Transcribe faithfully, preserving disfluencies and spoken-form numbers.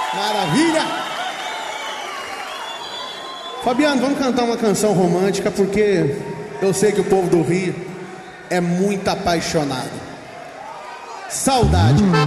Maravilha! Fabiano, vamos cantar uma canção romântica, porque eu sei que o povo do Rio é muito apaixonado. Saudade.